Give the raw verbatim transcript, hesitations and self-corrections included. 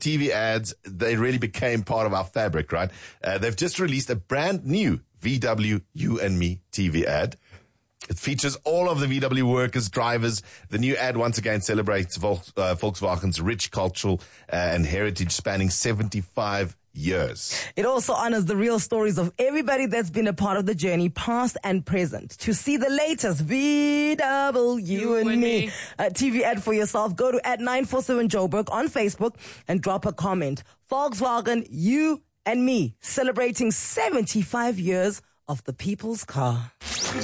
T V ads, they really became part of our fabric, right? Uh, they've just released a brand new V W You and Me T V ad. It features all of the V W workers, drivers. The new ad once again celebrates Volks, uh, Volkswagen's rich cultural uh, and heritage spanning seventy-five years. It also honors the real stories of everybody that's been a part of the journey, past and present. To see the latest V W You and, and Me, me. Uh, T V ad for yourself, go to at nine four seven Joburg on Facebook and drop a comment. Volkswagen, You and Me, celebrating seventy-five years of the people's car.